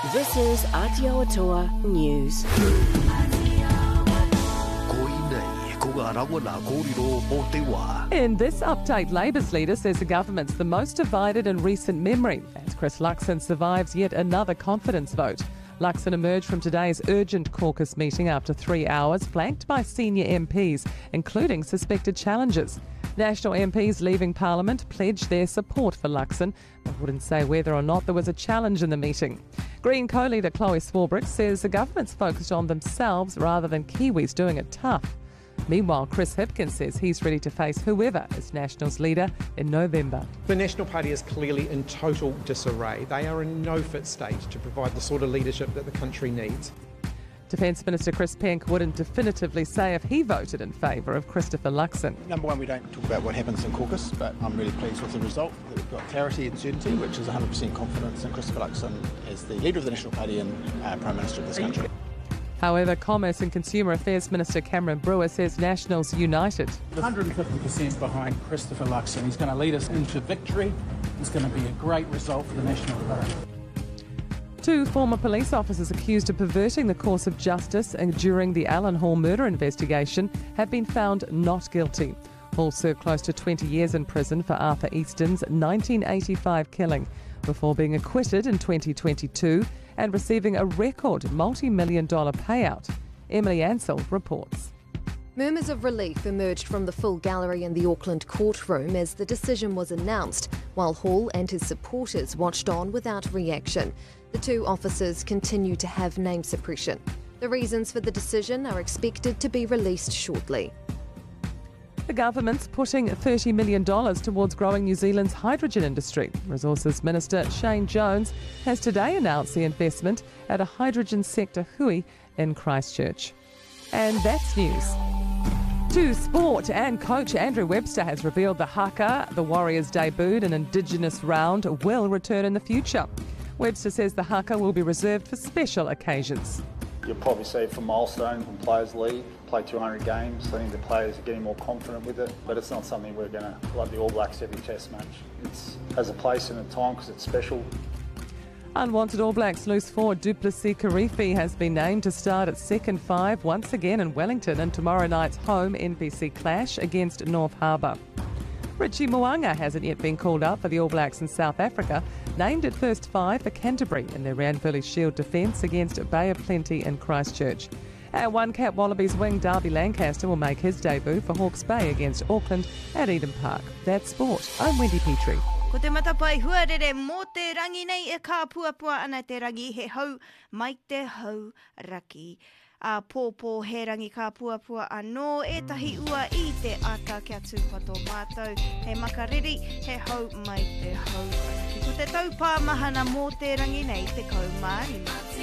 This is Aotearoa News. In this update, Labour's leader says the government's the most divided in recent memory as Chris Luxon survives yet another confidence vote. Luxon emerged from today's urgent caucus meeting after 3 hours, flanked by senior MPs, including suspected challengers. National MPs leaving Parliament pledged their support for Luxon, but wouldn't say whether or not there was a challenge in the meeting. Green co-leader Chloe Swarbrick says the government's focused on themselves rather than Kiwis doing it tough. Meanwhile, Chris Hipkins says he's ready to face whoever is National's leader in November. The National Party is clearly in total disarray. They are in no fit state to provide the sort of leadership that the country needs. Defence Minister Chris Penk wouldn't definitively say if he voted in favour of Christopher Luxon. Number one, we don't talk about what happens in caucus, but I'm really pleased with the result. That we've got clarity and certainty, which is 100% confidence in Christopher Luxon as the leader of the National Party and Prime Minister of this country. However, Commerce and Consumer Affairs Minister Cameron Brewer says Nationals united. 150% behind Christopher Luxon. He's going to lead us into victory. It's going to be a great result for the National Party. 2 former police officers accused of perverting the course of justice during the Allan Hall murder investigation have been found not guilty. Hall served close to 20 years in prison for Arthur Easton's 1985 killing, before being acquitted in 2022 and receiving a record multi-million-dollar payout. Emily Ansell reports. Murmurs of relief emerged from the full gallery in the Auckland courtroom as the decision was announced, while Hall and his supporters watched on without reaction. The 2 officers continue to have name suppression. The reasons for the decision are expected to be released shortly. The government's putting $30 million towards growing New Zealand's hydrogen industry. Resources Minister Shane Jones has today announced the investment at a hydrogen sector hui in Christchurch. And that's news. To sport, and coach Andrew Webster has revealed the haka the Warriors debuted an Indigenous round will return in the future. Webster says the haka will be reserved for special occasions. You'll probably see it for milestones when players leave, play 200 games. I think the players are getting more confident with it, but it's not something we're going to, like the All Blacks every test match. It has a place and a time because it's special. Unwanted All Blacks loose forward Duplessis Karifi has been named to start at second 5 once again in Wellington in tomorrow night's home NPC clash against North Harbour. Richie Mo'unga hasn't yet been called up for the All Blacks in South Africa, named at first 5 for Canterbury in their Ranfurly Shield defence against Bay of Plenty in Christchurch. And One Cap Wallabies wing Darby Lancaster will make his debut for Hawke's Bay against Auckland at Eden Park. That's sport. I'm Wendy Petrie. Ko te matapai huarere mō te rangi nei e kā puapua ana te rangi he hau mai te hau raki. A pōpō he rangi kā puapua anō etahi ua I te ata kia tūpato mātou. He makariri he hau mai te hau raki. Ko te taupā mahana mō te rangi nei te kaumārima.